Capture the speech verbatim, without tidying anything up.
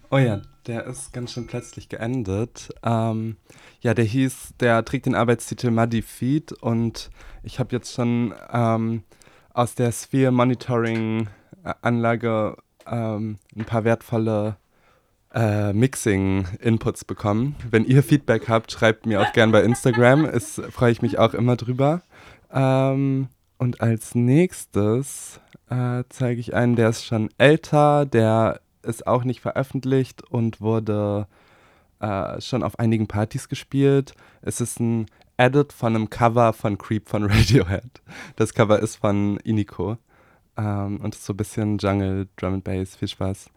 Oh ja, der ist ganz schön plötzlich geendet. Ähm, ja, der hieß, der trägt den Arbeitstitel Muddy Feet und ich habe jetzt schon ähm, aus der Sphere Monitoring äh, Anlage ähm, ein paar wertvolle äh, Mixing-Inputs bekommen. Wenn ihr Feedback habt, schreibt mir auch gern bei Instagram. Es freue ich mich auch immer drüber. Ähm, und als nächstes äh, zeige ich einen, der ist schon älter, der ist auch nicht veröffentlicht und wurde äh, schon auf einigen Partys gespielt. Es ist ein Edit von einem Cover von Creep von Radiohead. Das Cover ist von Iniko ähm, und ist so ein bisschen Jungle, Drum and Bass. Viel Spaß.